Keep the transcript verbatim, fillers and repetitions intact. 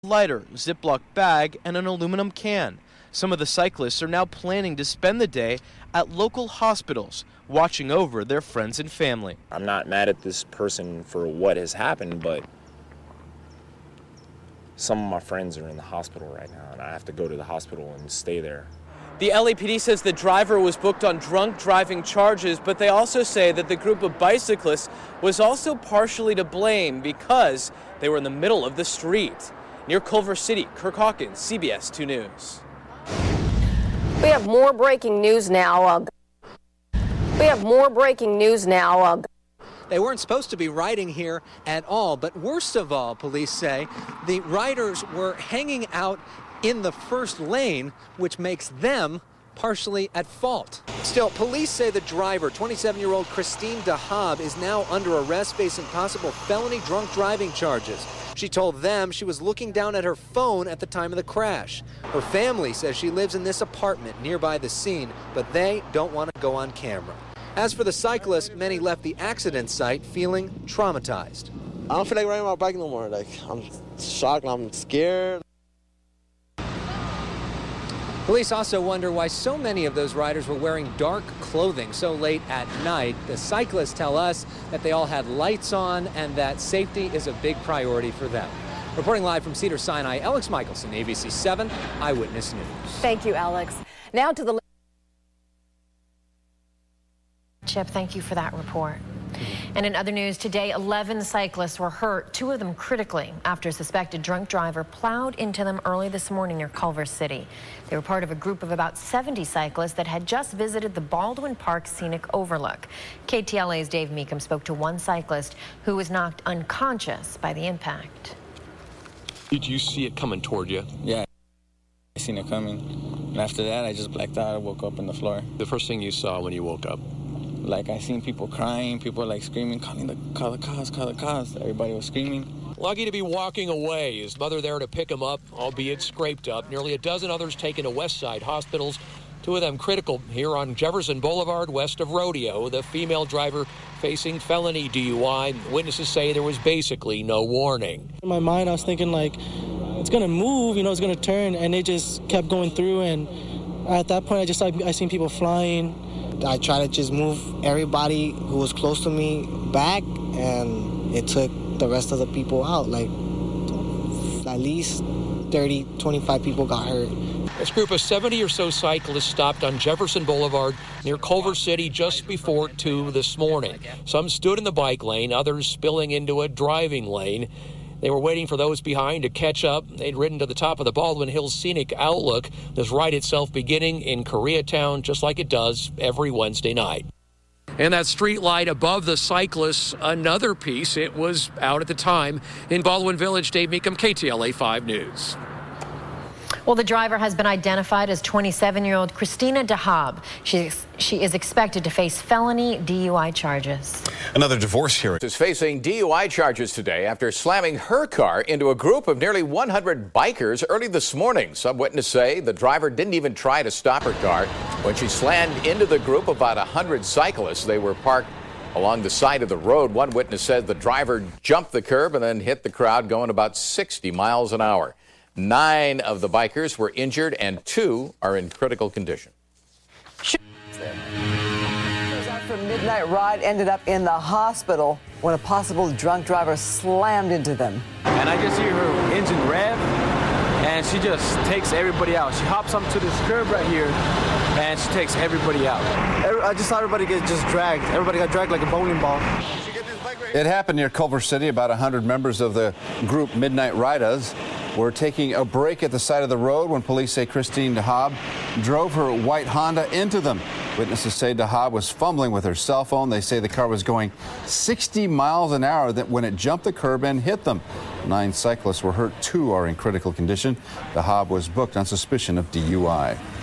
lighter, Ziploc bag, and an aluminum can. Some of the cyclists are now planning to spend the day at local hospitals, watching over their friends and family. I'm not mad at this person for what has happened, but some of my friends are in the hospital right now, and I have to go to the hospital and stay there. The L A P D says the driver was booked on drunk driving charges, but they also say that the group of bicyclists was also partially to blame because they were in the middle of the street. Near Culver City, Kirk Hawkins, C B S two News. We have more breaking news now. Uh, we have more breaking news now. Uh, They weren't supposed to be riding here at all, but worst of all, police say, the riders were hanging out in the first lane, which makes them partially at fault. Still, police say the driver, twenty-seven-year-old Christine DeHaab, is now under arrest facing possible felony drunk driving charges. She told them she was looking down at her phone at the time of the crash. Her family says she lives in this apartment nearby the scene, but they don't want to go on camera. As for the cyclists, many left the accident site feeling traumatized. I don't feel like riding my bike no more. Like, I'm shocked, I'm scared. Police also wonder why so many of those riders were wearing dark clothing so late at night. The cyclists tell us that they all had lights on and that safety is a big priority for them. Reporting live from Cedar Sinai, Alex Michelson, A B C seven Eyewitness News. Thank you, Alex. Now to the... Chip, thank you for that report. And in other news today, eleven cyclists were hurt, two of them critically, after a suspected drunk driver plowed into them early this morning near Culver City. They were part of a group of about seventy cyclists that had just visited the Baldwin Park Scenic Overlook. K T L A's Dave Meekum spoke to one cyclist who was knocked unconscious by the impact. Did you see it coming toward you? Yeah, I seen it coming. And after that, I just blacked out. I woke up on the floor. The first thing you saw when you woke up? Like, I seen people crying, people like screaming, calling the, call the cops, call the cops. Everybody was screaming. Lucky to be walking away. His mother there to pick him up, albeit scraped up. Nearly a dozen others taken to West Side hospitals. Two of them critical here on Jefferson Boulevard, west of Rodeo. The female driver facing felony D U I. Witnesses say there was basically no warning. In my mind, I was thinking, like, it's going to move, you know, it's going to turn, and it just kept going through. And at that point, I just, I, I seen people flying. I tried to just move everybody who was close to me back, and it took the rest of the people out. Like, at least thirty, twenty-five people got hurt. This group of seventy or so cyclists stopped on Jefferson Boulevard near Culver City just before two this morning. Some stood in the bike lane, others spilling into a driving lane. They were waiting for those behind to catch up. They'd ridden to the top of the Baldwin Hills Scenic Outlook. This ride itself beginning in Koreatown, just like it does every Wednesday night. And that street light above the cyclists, another piece. It was out at the time in Baldwin Village. Dave Meekum, K T L A five News. Well, the driver has been identified as twenty-seven-year-old Christina DeHaab. She, she is expected to face felony D U I charges. Another divorce hearing is facing D U I charges today after slamming her car into a group of nearly one hundred bikers early this morning. Some witnesses say the driver didn't even try to stop her car when she slammed into the group of about one hundred cyclists. They were parked along the side of the road. One witness said the driver jumped the curb and then hit the crowd going about sixty miles an hour. Nine of the bikers were injured and two are in critical condition. After a midnight ride ended up in the hospital when a possible drunk driver slammed into them. And I just hear her engine rev, and she just takes everybody out. She hops onto this curb right here, and she takes everybody out. I just saw everybody get just dragged. Everybody got dragged like a bowling ball. It happened near Culver City. About one hundred members of the group Midnight Riders were taking a break at the side of the road when police say Christine DeHaab drove her white Honda into them. Witnesses say DeHaab was fumbling with her cell phone. They say the car was going sixty miles an hour when it jumped the curb and hit them. Nine cyclists were hurt. Two are in critical condition. DeHaab was booked on suspicion of D U I.